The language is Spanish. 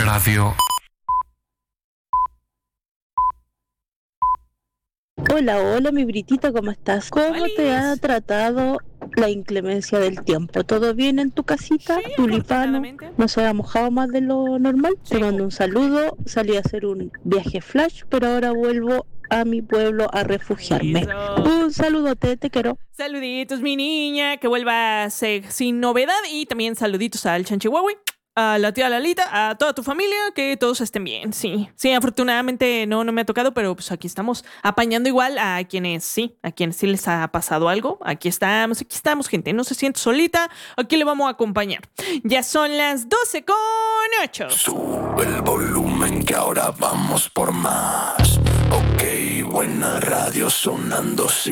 Radio. Hola, hola, mi Britita, ¿cómo estás? ¿Cómo te ha tratado la inclemencia del tiempo? ¿Todo bien en tu casita? Sí, Tulipano, afortunadamente. ¿no se ha mojado más de lo normal? Sí. Te mando un saludo, salí a hacer un viaje flash, pero ahora vuelvo a mi pueblo a refugiarme. Eso. Un saludote, te quiero. Saluditos, mi niña, que vuelvas sin novedad. Y también saluditos al Chanchihuahua, a la tía Lalita, a toda tu familia, que todos estén bien, sí. Sí, afortunadamente no me ha tocado, pero pues aquí estamos apañando igual a quienes sí les ha pasado algo. Aquí estamos, gente, no se siente solita, aquí le vamos a acompañar. Ya son las 12:08. Sube el volumen que ahora vamos por más. Ok, buena radio sonando.